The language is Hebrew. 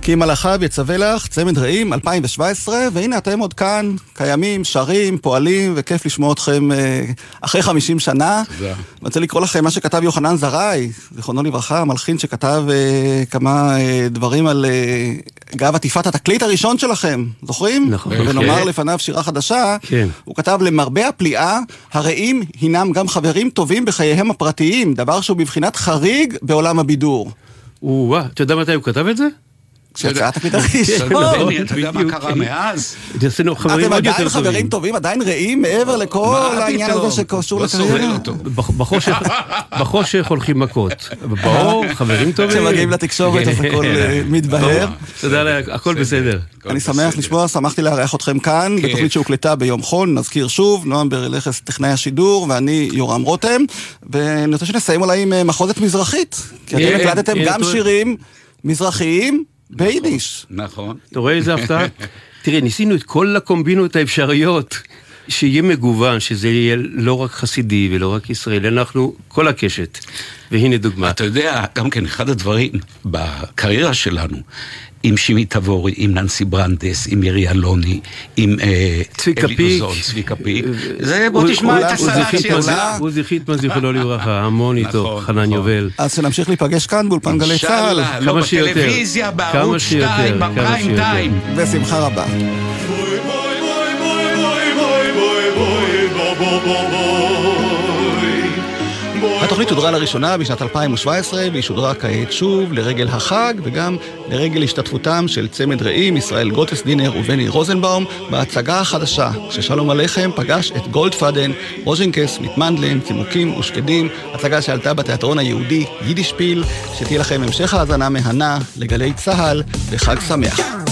כי מלאכיו יצווה לך, צמד רעים, 2017, והנה אתם עוד כאן, קיימים, שרים, פועלים, וכיף לשמוע אתכם אחרי 50 שנה. תודה. אני רוצה לקרוא לכם מה שכתב יוחנן זרעי, זיכרונו לברכה, המלחין שכתב כמה דברים על גב עטיפת התקליט הראשון שלכם, זוכרים? נכון. ונאמר לפניו שירה חדשה, כן. הוא כתב למרבה הפליאה, הרעים הינם גם חברים טובים בחייהם הפרטיים, דבר שהוא בבחינת חריג בעולם הבידור. אתה יודע מתי הוא כתב את זה? כשיצא התקליט הראשון. אתה יודע מה קרה מאז? אתם עדיין חברים טובים, עדיין רעים מעבר לכל העניין הזה שקשור לקריירה. בחושך הולכים מכות, באור חברים טובים. כשמגיעים לתקשורת אז הכל מתבהר. תודה, הכל בסדר. אני שמח לשמוע, שמחתי לארח אתכם כאן בתוכנית שהוקלטה ביום חול, נזכיר שוב, נועם ברלכס טכנאי השידור ואני יורם רותם, ואני רוצה שנסיים אולי עם מחוזת מזרחית, כי אתם הקלטתם גם שירים מזרחיים ביידיש. נכון. אתה רואה איזה הפתעה? תראה, ניסינו את כל הקומבינות האפשריות, שיהיה מגוון, שזה יהיה לא רק חסידי ולא רק ישראלי, אנחנו כל הקשת. והנה דוגמה. אתה יודע, גם כן אחד הדברים בקריירה שלנו, עם שימי תבורי, עם ננסי ברנדס, עם מירי אלוני, עם צביקה פיק. זה בוא תשמע את הסלט שיצא. עוזי חיטמן זיכרונו לברכה, המון איתו, חנן יובל. אז שנמשיך להיפגש כאן באולפן גלי צה"ל. לא בטלוויזיה, בערוץ 2, בפריים טיים. בשמחה רבה. התוכנית שודרה לראשונה בשנת 2017 והיא שודרה כעת שוב לרגל החג וגם לרגל השתתפותם של צמד רעים ישראל גוטסדינר ובני רוזנבאום בהצגה החדשה ששלום עליכם פגש את גולדפדן, רוז'נקס, מתמנדלן, צימוקים ושקדים, הצגה שעלתה בתיאטרון היהודי יידישפיל. שתהיה לכם המשך האזנה מהנה לגלי צהל וחג שמח.